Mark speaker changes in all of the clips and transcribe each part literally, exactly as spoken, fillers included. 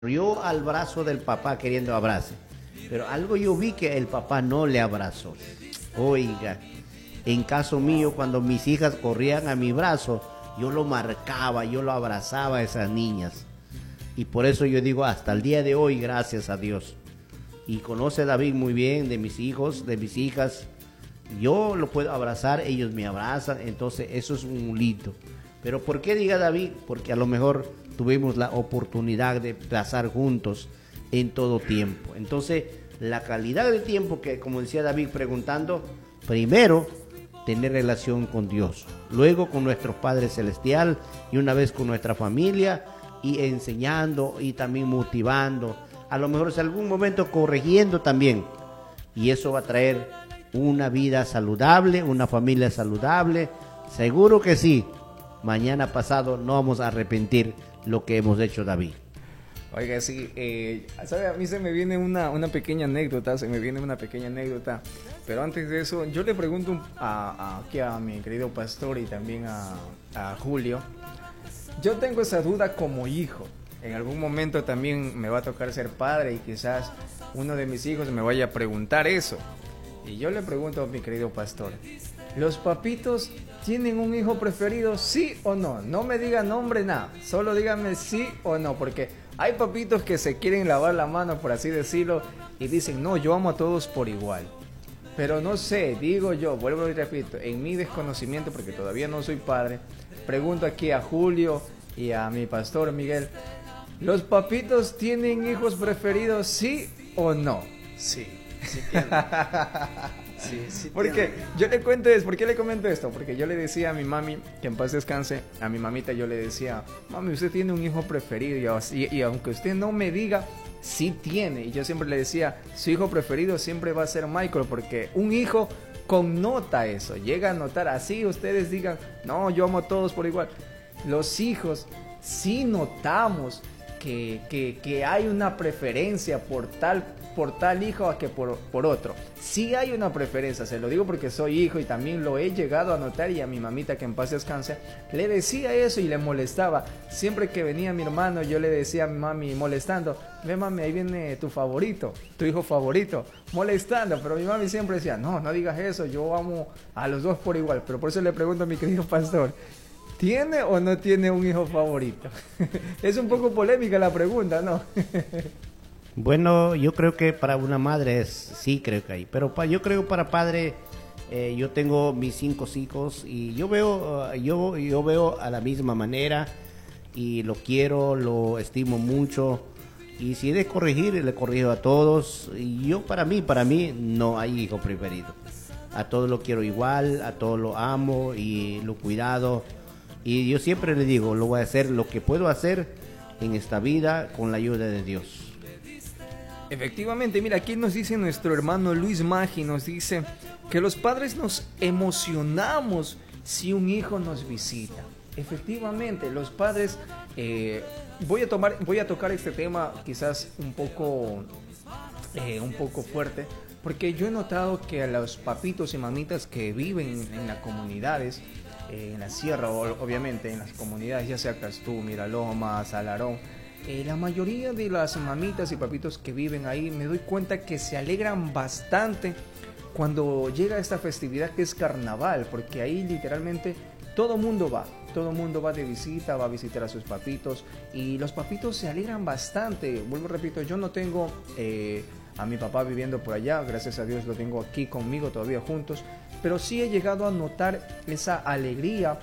Speaker 1: corrió al brazo del papá queriendo abrace, pero algo yo vi que el papá no le abrazó. Oiga, en caso mío, cuando mis hijas corrían a mi brazo, yo lo marcaba, yo lo abrazaba a esas niñas. Y por eso yo digo, hasta el día de hoy, gracias a Dios. Y conoce a David muy bien, de mis hijos, de mis hijas. Yo lo puedo abrazar, ellos me abrazan, entonces eso es un hito. Pero ¿por qué diga David? Porque a lo mejor tuvimos la oportunidad de pasar juntos en todo tiempo. Entonces, la calidad de tiempo que, como decía David preguntando, primero, tener relación con Dios, luego con nuestro Padre Celestial y una vez con nuestra familia y enseñando y también motivando, a lo mejor en algún momento corrigiendo también. Y eso va a traer una vida saludable, una familia saludable. Seguro que sí. Mañana pasado no vamos a arrepentir lo que hemos hecho, David.
Speaker 2: Oiga, sí, eh, ¿sabe? A mí se me viene una, una pequeña anécdota, se me viene una pequeña anécdota, pero antes de eso, yo le pregunto a, a, aquí a mi querido pastor y también a, a Julio, yo tengo esa duda como hijo, en algún momento también me va a tocar ser padre y quizás uno de mis hijos me vaya a preguntar eso, y yo le pregunto a mi querido pastor, ¿los papitos tienen un hijo preferido, sí o no? No me diga nombre, nada, solo dígame sí o no, porque hay papitos que se quieren lavar la mano, por así decirlo, y dicen, no, yo amo a todos por igual. Pero no sé, digo yo, vuelvo y repito, en mi desconocimiento, porque todavía no soy padre, pregunto aquí a Julio y a mi pastor Miguel, ¿los papitos tienen hijos preferidos, sí o no?
Speaker 3: Sí, sí tienen. Sí, sí
Speaker 2: Porque
Speaker 3: tienen.
Speaker 2: yo le cuento esto, ¿por qué le comento esto? Porque yo le decía a mi mami, que en paz descanse, a mi mamita yo le decía, mami, usted tiene un hijo preferido, y, y, y aunque usted no me diga, sí tiene, y yo siempre le decía, su hijo preferido siempre va a ser Michael, porque un hijo connota eso, llega a notar, así ustedes digan, no, yo amo a todos por igual, los hijos sí notamos que, que, que hay una preferencia por tal por tal hijo a que por, por otro. Sí hay una preferencia, se lo digo porque soy hijo y también lo he llegado a notar, y a mi mamita, que en paz descanse, le decía eso y le molestaba. Siempre que venía mi hermano, yo le decía a mi mami molestando, ve mami, ahí viene tu favorito, tu hijo favorito, molestando, pero mi mami siempre decía, no, no digas eso, yo amo a los dos por igual. Pero por eso le pregunto a mi querido pastor, ¿tiene o no tiene un hijo favorito? Es un poco polémica la pregunta, ¿no?
Speaker 1: Bueno, yo creo que para una madre es, sí creo que hay, pero pa, yo creo para padre, eh, yo tengo mis cinco hijos y yo veo, uh, yo, yo veo a la misma manera y lo quiero, lo estimo mucho, y si he de corregir, le corrijo a todos. Y yo para mí, para mí no hay hijo preferido, a todos lo quiero igual, a todos lo amo y lo cuidado, y yo siempre le digo, lo voy a hacer lo que puedo hacer en esta vida con la ayuda de Dios.
Speaker 2: Efectivamente, mira, aquí nos dice nuestro hermano Luis Maggi, nos dice que los padres nos emocionamos si un hijo nos visita. Efectivamente, los padres, eh, voy a tomar, voy a tocar este tema quizás un poco, eh, un poco fuerte, porque yo he notado que a los papitos y mamitas que viven en las comunidades, eh, en la sierra, obviamente, en las comunidades, ya sea Castú, Miraloma, Salarón, Eh, la mayoría de las mamitas y papitos que viven ahí, me doy cuenta que se alegran bastante cuando llega esta festividad que es carnaval, porque ahí literalmente todo mundo va, todo mundo va de visita, va a visitar a sus papitos, y los papitos se alegran bastante. Vuelvo, repito, yo no tengo eh, a mi papá viviendo por allá, gracias a Dios lo tengo aquí conmigo todavía juntos, pero sí he llegado a notar esa alegría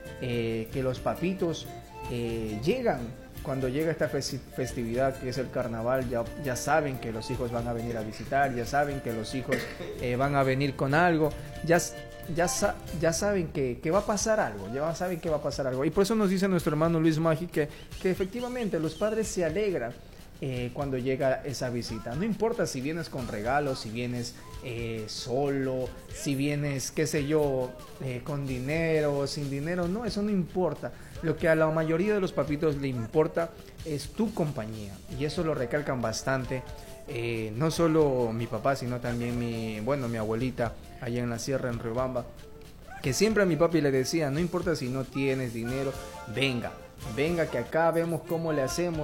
Speaker 2: eh, que los papitos eh, llegan. Cuando llega esta festividad que es el carnaval, ya, ya saben que los hijos van a venir a visitar, ya saben que los hijos eh, van a venir con algo, ya, ya, ya saben que, que va a pasar algo, ya saben que va a pasar algo. Y por eso nos dice nuestro hermano Luis Maggi que, que efectivamente los padres se alegran eh, cuando llega esa visita. No importa si vienes con regalos, si vienes eh, solo, si vienes, qué sé yo, eh, con dinero o sin dinero, no, eso no importa. Lo que a la mayoría de los papitos le importa es tu compañía, y eso lo recalcan bastante, eh, no solo mi papá, sino también mi, bueno, mi abuelita allá en la sierra, en Riobamba, que siempre a mi papi le decía, no importa si no tienes dinero, venga, venga que acá vemos cómo le hacemos.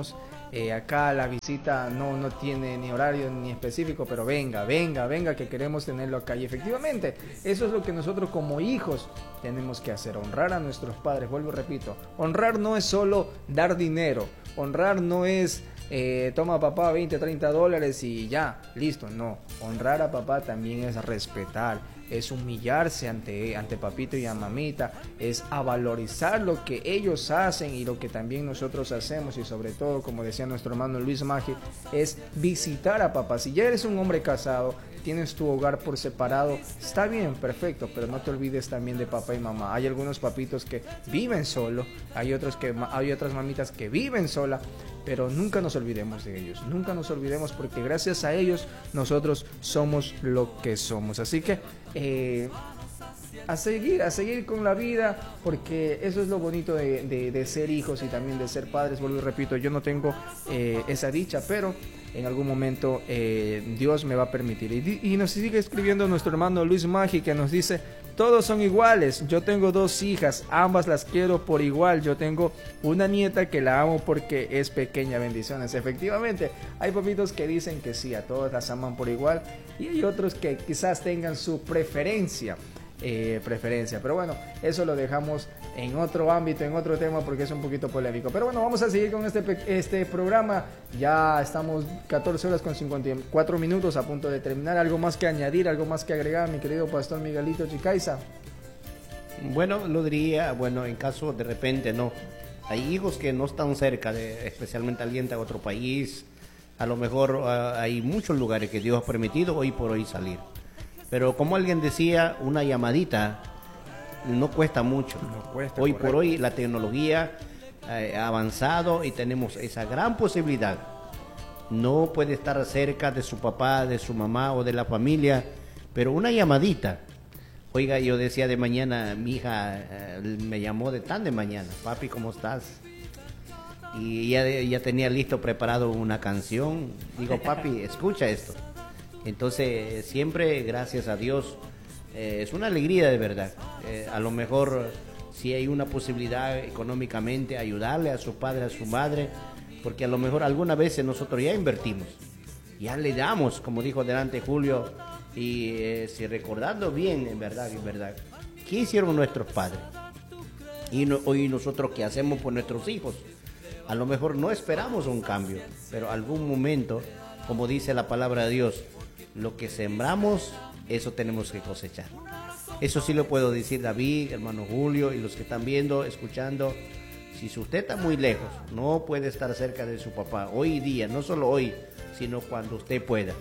Speaker 2: eh, acá la visita no, no tiene ni horario ni específico, pero venga, venga, venga, que queremos tenerlo acá. Y efectivamente, eso es lo que nosotros como hijos tenemos que hacer, honrar a nuestros padres. Vuelvo y repito, honrar no es solo dar dinero, honrar no es eh, toma papá veinte, treinta dólares y ya, listo, no. Honrar a papá también es respetar, es humillarse ante, ante papito y a mamita, es a valorizar lo que ellos hacen y lo que también nosotros hacemos, y sobre todo, como decía nuestro hermano Luis Magi, es visitar a papá. Si ya eres un hombre casado, tienes tu hogar por separado, está bien, perfecto, pero no te olvides también de papá y mamá. Hay algunos papitos que viven solo, hay otros que hay otras mamitas que viven sola, pero nunca nos olvidemos de ellos, nunca nos olvidemos, porque gracias a ellos nosotros somos lo que somos. Así que eh, a seguir, a seguir con la vida, porque eso es lo bonito de, de, de ser hijos y también de ser padres. Vuelvo y repito, yo no tengo eh, esa dicha, pero en algún momento eh, Dios me va a permitir. Y, y nos sigue escribiendo nuestro hermano Luis Magi, que nos dice: todos son iguales, yo tengo dos hijas, ambas las quiero por igual, yo tengo una nieta que la amo porque es pequeña. Bendiciones. Efectivamente, hay papitos que dicen que sí, a todas las aman por igual, y hay otros que quizás tengan su preferencia. Eh, preferencia, pero bueno, eso lo dejamos en otro ámbito, en otro tema, porque es un poquito polémico. Pero bueno, vamos a seguir con este, este programa. Ya estamos catorce horas con cincuenta y cuatro minutos, a punto de terminar. ¿Algo más que añadir, algo más que agregar, mi querido pastor Miguelito Chicaiza?
Speaker 1: Bueno, lo diría, bueno, en caso de repente no, hay hijos que no están cerca, de, especialmente alguien de otro país. A lo mejor uh, hay muchos lugares que Dios ha permitido hoy por hoy salir. Pero como alguien decía, una llamadita no cuesta mucho.
Speaker 2: No cuesta,
Speaker 1: hoy
Speaker 2: correcto.
Speaker 1: por hoy la tecnología eh, ha avanzado y tenemos esa gran posibilidad. No puede estar cerca de su papá, de su mamá o de la familia, pero una llamadita. Oiga, yo decía de mañana, mi hija eh, me llamó de tan de mañana: papi, ¿cómo estás? Y ya, ya tenía listo, preparado una canción. Digo, papi, escucha esto. Entonces, siempre, gracias a Dios, eh, es una alegría de verdad. Eh, a lo mejor, si hay una posibilidad económicamente, ayudarle a su padre, a su madre, porque a lo mejor algunas veces nosotros ya invertimos, ya le damos, como dijo delante Julio, y eh, si recordando bien, en verdad, en verdad, ¿qué hicieron nuestros padres? Y no, hoy nosotros, ¿qué hacemos por nuestros hijos? A lo mejor no esperamos un cambio, pero algún momento, como dice la palabra de Dios, lo que sembramos, eso tenemos que cosechar. Eso sí lo puedo decir, David, hermano Julio, y los que están viendo, escuchando. Si usted está muy lejos, no puede estar cerca de su papá, hoy día, no solo hoy, sino cuando usted pueda,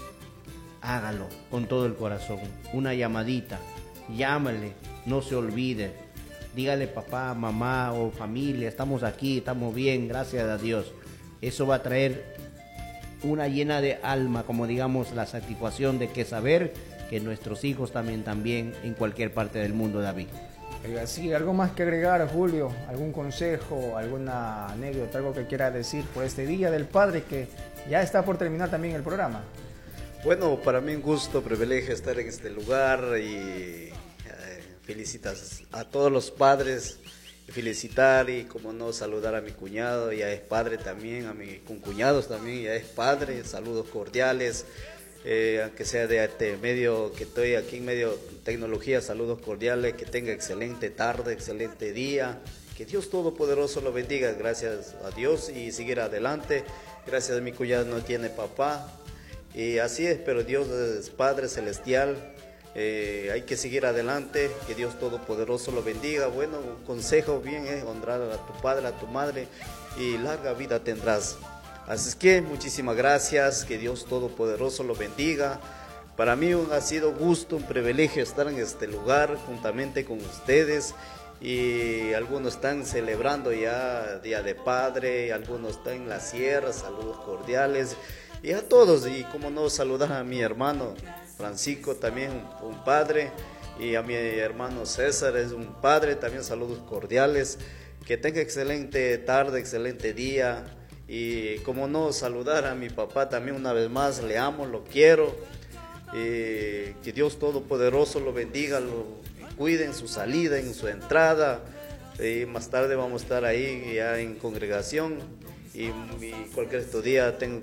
Speaker 1: hágalo con todo el corazón. Una llamadita, llámale, no se olvide. Dígale: papá, mamá o familia, estamos aquí, estamos bien, gracias a Dios. Eso va a traer una llena de alma, como digamos, la satisfacción de que saber que nuestros hijos también también en cualquier parte del mundo, David.
Speaker 2: Sí, algo más que agregar, Julio, algún consejo, alguna anécdota, algo que quiera decir por este Día del Padre, que ya está por terminar también el programa.
Speaker 4: Bueno, para mí un gusto, privilegio estar en este lugar y eh, felicitas a todos los padres. Felicitar y, como no, saludar a mi cuñado, ya es padre también, a mis concuñados también, ya es padre. Saludos cordiales, eh, aunque sea de este medio que estoy aquí en medio tecnología, saludos cordiales, que tenga excelente tarde, excelente día, que Dios Todopoderoso lo bendiga. Gracias a Dios y seguir adelante. Gracias a mi cuñado, no tiene papá, y así es, pero Dios es Padre Celestial. Eh, hay que seguir adelante, que Dios Todopoderoso lo bendiga. Bueno, un consejo bien es honrar a tu padre, a tu madre, y larga vida tendrás. Así es que muchísimas gracias, que Dios Todopoderoso lo bendiga. Para mí un, ha sido gusto, un privilegio estar en este lugar juntamente con ustedes, y algunos están celebrando ya Día de Padre, algunos están en la sierra. Saludos cordiales y a todos, y como no, saludar a mi hermano Francisco, también un padre, y a mi hermano César, es un padre también. Saludos cordiales, que tenga excelente tarde, excelente día, y como no, saludar a mi papá también una vez más. Le amo, lo quiero, y que Dios Todopoderoso lo bendiga, lo cuide en su salida, en su entrada, y más tarde vamos a estar ahí ya en congregación. y, y cualquier otro día tengo